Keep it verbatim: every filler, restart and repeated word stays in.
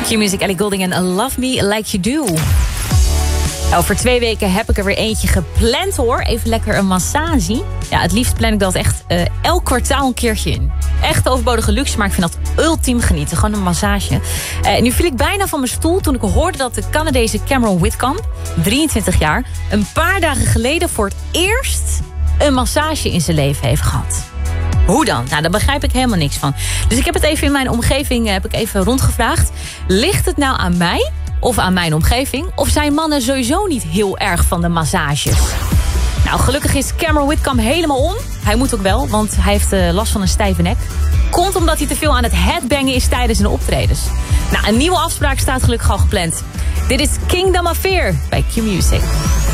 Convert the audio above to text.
Q-Music, Ellie Goulding en Love Me Like You Do. Over twee weken heb ik er weer eentje gepland hoor. Even lekker een massage. Ja, het liefst plan ik dat echt uh, elk kwartaal een keertje in. Echt overbodige luxe, maar ik vind dat ultiem genieten. Gewoon een massage. Uh, nu viel ik bijna van mijn stoel toen ik hoorde dat de Canadese Cameron Whitcomb, drieëntwintig jaar... een paar dagen geleden voor het eerst een massage in zijn leven heeft gehad. Hoe dan? Nou, daar begrijp ik helemaal niks van. Dus ik heb het even in mijn omgeving uh, heb ik even rondgevraagd. Ligt het nou aan mij of aan mijn omgeving? Of zijn mannen sowieso niet heel erg van de massages? Nou, gelukkig is Cameron Whitcomb helemaal om. Hij moet ook wel, want hij heeft uh, last van een stijve nek. Komt omdat hij te veel aan het headbangen is tijdens zijn optredens. Nou, een nieuwe afspraak staat gelukkig al gepland. Dit is Kingdom of Fear bij Q-Music.